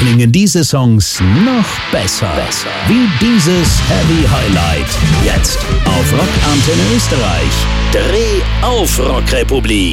klingen diese Songs noch besser. Wie dieses Heavy Highlight. Jetzt auf Rock Antenne Österreich. Dreh auf Rockrepublik.